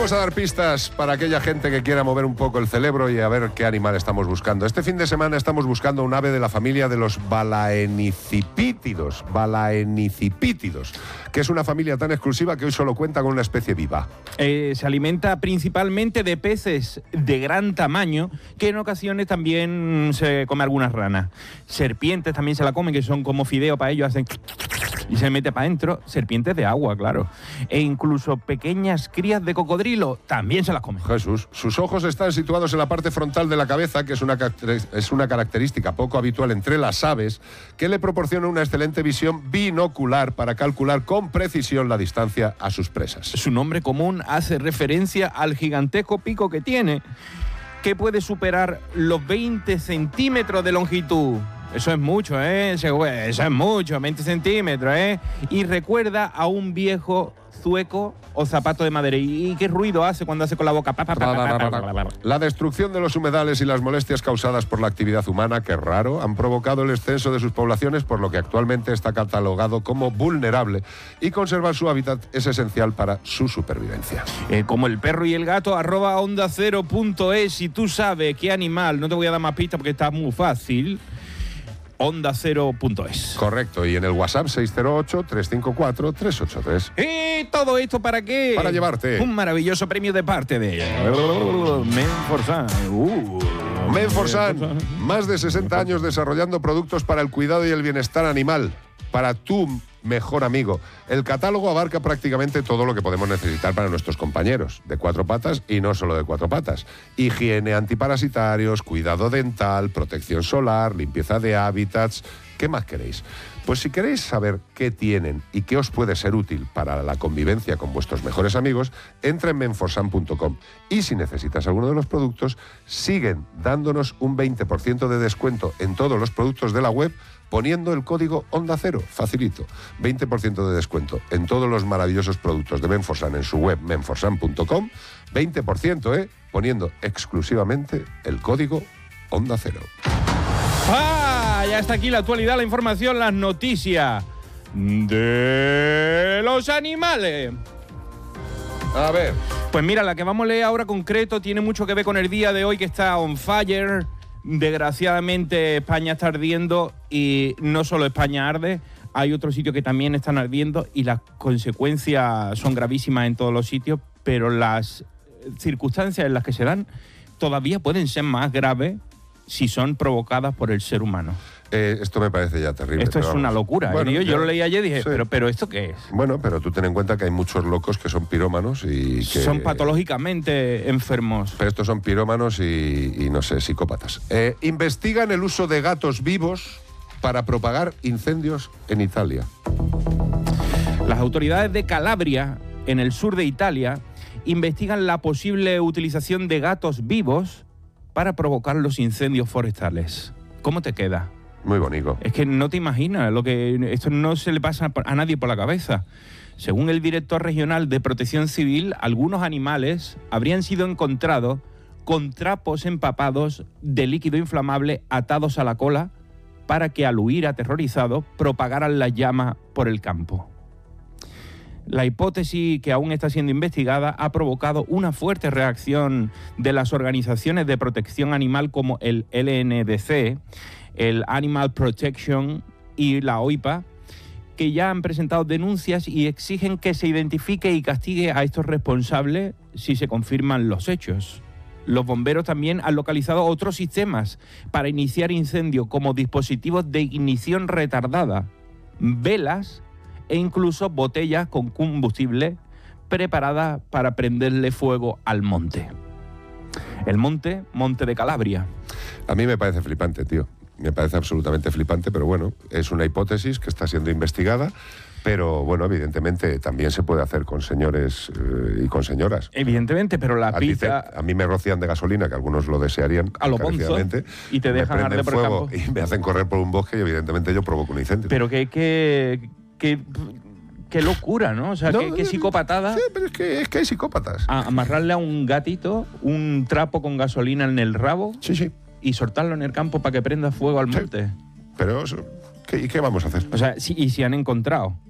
Vamos a dar pistas para aquella gente que quiera mover un poco el cerebro y a ver qué animal estamos buscando. Este fin de semana estamos buscando un ave de la familia de los balaenicipítidos, que es una familia tan exclusiva que hoy solo cuenta con una especie viva. Se alimenta principalmente de peces de gran tamaño, que en ocasiones también se come algunas ranas. Serpientes también se la comen, que son como fideo para ellos, hacen y se mete para adentro. Serpientes de agua, claro. E incluso pequeñas crías de cocodrilo también se las comen. Jesús, sus ojos están situados en la parte frontal de la cabeza, que es una característica poco habitual entre las aves, que le proporciona una excelente visión binocular para calcular con precisión la distancia a sus presas. Su nombre común hace referencia al gigantesco pico que tiene, que puede superar los 20 centímetros de longitud. Eso es mucho, Eso es mucho, 20 centímetros, Y recuerda a un viejo zueco o zapato de madera. ¿Y qué ruido hace cuando hace con la boca? La destrucción de los humedales y las molestias causadas por la actividad humana, que raro, han provocado el descenso de sus poblaciones, por lo que actualmente está catalogado como vulnerable, y conservar su hábitat es esencial para su supervivencia. Como el perro y el gato, @ondacero.es. Si tú sabes qué animal, no te voy a dar más pistas porque está muy fácil, ondacero.es. Correcto, y en el WhatsApp 608-354-383. ¿Y todo esto para qué? Para llevarte un maravilloso premio de parte de Menforsan. Menforsan, más de 60 años desarrollando productos para el cuidado y el bienestar animal, para tu mejor amigo. El catálogo abarca prácticamente todo lo que podemos necesitar para nuestros compañeros, de 4 patas y no solo de 4 patas. Higiene, antiparasitarios, cuidado dental, protección solar, limpieza de hábitats. ¿Qué más queréis? Pues si queréis saber qué tienen y qué os puede ser útil para la convivencia con vuestros mejores amigos, entra en menforsan.com. Y si necesitas alguno de los productos, siguen dándonos un 20% de descuento en todos los productos de la web, poniendo el código Onda Cero, facilito. 20% de descuento en todos los maravillosos productos de Menforsan en su web, menforsan.com. 20%, poniendo exclusivamente el código Onda Cero. Ya está aquí la actualidad, la información, las noticias de los animales. A ver. Pues mira, la que vamos a leer ahora concreto tiene mucho que ver con el día de hoy, que está on fire. Desgraciadamente España está ardiendo, y no solo España arde, hay otros sitios que también están ardiendo y las consecuencias son gravísimas en todos los sitios, pero las circunstancias en las que se dan todavía pueden ser más graves si son provocadas por el ser humano. Esto me parece ya terrible. Esto es una locura. Bueno, yo lo leí ayer y dije, sí. pero ¿esto qué es? Bueno, pero tú ten en cuenta que hay muchos locos que son pirómanos y que... Son patológicamente enfermos. Pero estos son pirómanos y no sé, psicópatas. Investigan el uso de gatos vivos para propagar incendios en Italia. Las autoridades de Calabria, en el sur de Italia, investigan la posible utilización de gatos vivos para provocar los incendios forestales. ¿Cómo te queda? Muy bonito. Es que no te imaginas, esto no se le pasa a nadie por la cabeza. Según el director regional de Protección Civil, algunos animales habrían sido encontrados con trapos empapados de líquido inflamable atados a la cola para que, al huir aterrorizados, propagaran las llamas por el campo. La hipótesis, que aún está siendo investigada, ha provocado una fuerte reacción de las organizaciones de protección animal como el LNDC, el Animal Protection y la OIPA, que ya han presentado denuncias y exigen que se identifique y castigue a estos responsables si se confirman los hechos. Los bomberos también han localizado otros sistemas para iniciar incendios, como dispositivos de ignición retardada, velas e incluso botellas con combustible preparadas para prenderle fuego al monte. El monte de Calabria. A mí me parece flipante, tío. Me parece absolutamente flipante, pero bueno, es una hipótesis que está siendo investigada, pero bueno, evidentemente también se puede hacer con señores y con señoras. Evidentemente, pero la pizza... A mí me rocian de gasolina, que algunos lo desearían a lo bonzo, y te dejan arder por el campo. Y me hacen correr por un bosque y evidentemente yo provoco un incendio. Pero qué locura, ¿no? O sea, no, qué psicopatada. Sí, pero es que hay psicópatas. Amarrarle a un gatito un trapo con gasolina en el rabo. Sí. Y soltarlo en el campo para que prenda fuego al monte. Pero, ¿qué vamos a hacer? O sea, si han encontrado.